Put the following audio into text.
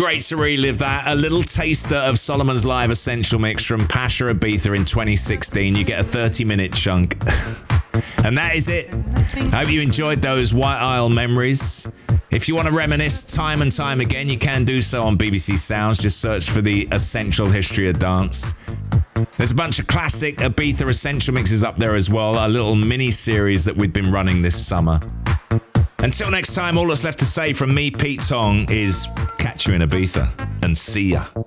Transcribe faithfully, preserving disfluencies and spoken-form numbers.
great to relive that. A little taster of Solomon's live essential mix from Pacha Ibiza in twenty sixteen. You get a thirty minute chunk. And that is it. I hope you enjoyed those White Isle memories. If you want to reminisce time and time again, you can do so on B B C Sounds. Just search for the Essential History of Dance. There's a bunch of classic Ibiza essential mixes up there as well, a little mini-series that we've been running this summer. Until next time, all that's left to say from me, Pete Tong, is catch you in Ibiza and see ya.